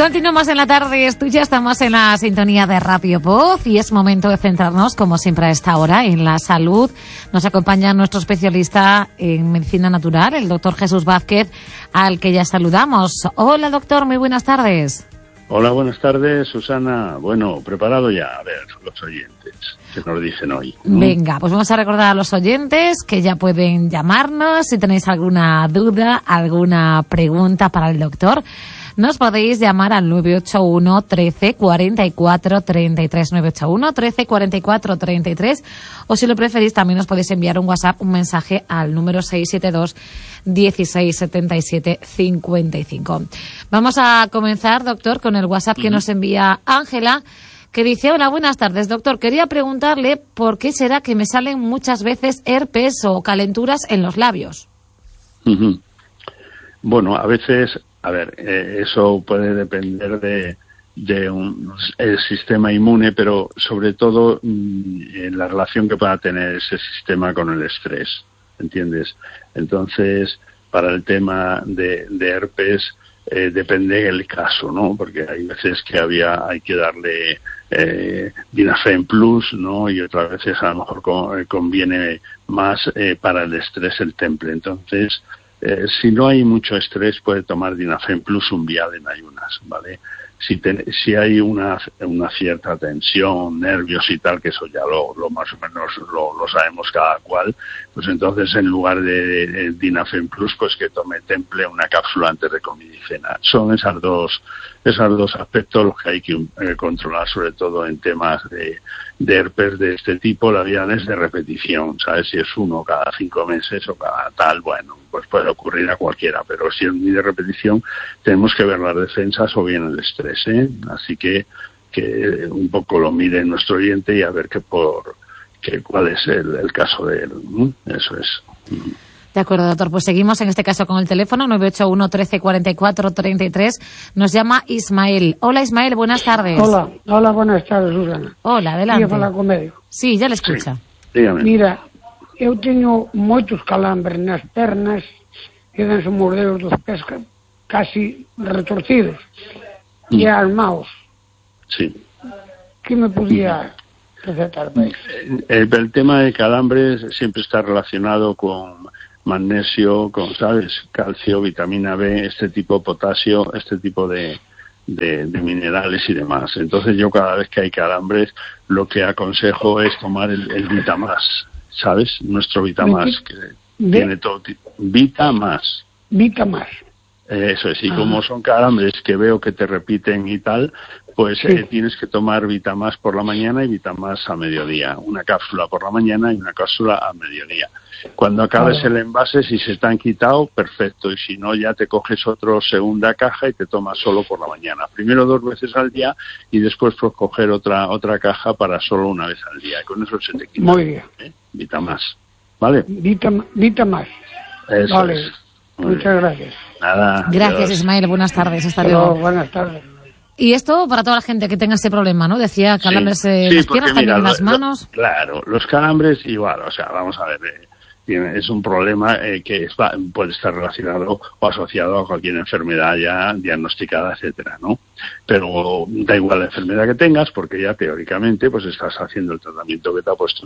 Continuamos en la tarde, ya estamos en la sintonía de Radio Voz y es momento de centrarnos, como siempre a esta hora, en la salud. Nos acompaña nuestro especialista en medicina natural, el doctor Jesús Vázquez, al que ya saludamos. Hola, doctor, muy buenas tardes. Hola, buenas tardes, Susana. Bueno, preparado ya, a ver, los oyentes, ¿qué nos dicen hoy? Venga, pues vamos a recordar a los oyentes que ya pueden llamarnos si tenéis alguna duda, alguna pregunta para el doctor. Nos podéis llamar al 981 13 44 33, 981 13 44 33, o si lo preferís también nos podéis enviar un WhatsApp, un mensaje al número 672 16 77 55. Vamos a comenzar, doctor, con el WhatsApp que nos envía Ángela, que dice: hola, buenas tardes, doctor. Quería preguntarle por qué será que me salen muchas veces herpes o calenturas en los labios. Bueno, a veces... A ver, eso puede depender de el sistema inmune, pero sobre todo en la relación que pueda tener ese sistema con el estrés, ¿entiendes? Entonces, para el tema de herpes, depende del caso, ¿no? Porque hay veces que hay que darle Dinafen Plus, ¿no? Y otras veces a lo mejor conviene más para el estrés el Temple. Entonces, si no hay mucho estrés, puede tomar Dinafen Plus un vial en ayunas, ¿vale? Si hay una cierta tensión, nervios y tal, que eso ya lo más o menos lo sabemos cada cual, pues entonces en lugar de Dinafen Plus, pues que tome Temple, una cápsula antes de comidicena. Son esos dos aspectos los que hay que controlar, sobre todo en temas de herpes de este tipo. La vida es de repetición, ¿sabes? Si es uno cada 5 meses o cada tal, bueno, pues puede ocurrir a cualquiera, pero si es muy de repetición, tenemos que ver las defensas o bien el estrés, ¿eh? Así que un poco lo mire nuestro oyente y a ver cuál es el caso de él. Eso es. De acuerdo, doctor. Pues seguimos en este caso con el teléfono 981 13 44 33. Nos llama Ismael. Hola, Ismael, buenas tardes. Hola, buenas tardes, Susana. Hola, adelante. Quería falar con o médico. Sí, ya le escucha. Sí, dígame. Mira, eu teño moitos calambres nas pernas e danse os dedos dos pés casi retorcidos e as maus. Sí. Que me podía recetar para eso? El tema de calambres siempre está relacionado con magnesio, con, ¿sabes?, calcio, vitamina B, este tipo, potasio, este tipo de minerales y demás. Entonces yo cada vez que hay calambres lo que aconsejo es tomar el Vitamás, ¿sabes? Nuestro Vitamás, que tiene todo tipo. Vitamás. Eso es, y como son calambres que veo que te repiten y tal, pues tienes que tomar Vitamás por la mañana y Vitamás a mediodía. Una cápsula por la mañana y una cápsula a mediodía. Cuando acabes el envase, si se te han quitado, perfecto. Y si no, ya te coges segunda caja y te tomas solo por la mañana. Primero 2 veces al día y después pues coger otra caja para solo una vez al día. Y con eso se te quita. Muy bien. Vitamás. ¿Vale? Vitamás. Eso vale. Es. Muchas gracias. Nada. Gracias, Dios. Ismael. Buenas tardes. Hasta luego. Buenas tardes. Y esto para toda la gente que tenga ese problema, ¿no? Decía calambres en las piernas, también en las manos. Claro, los calambres igual, o sea, vamos a ver, es un problema que puede estar relacionado o asociado a cualquier enfermedad ya diagnosticada, etcétera, ¿no? Pero da igual la enfermedad que tengas, porque ya teóricamente pues estás haciendo el tratamiento que te ha puesto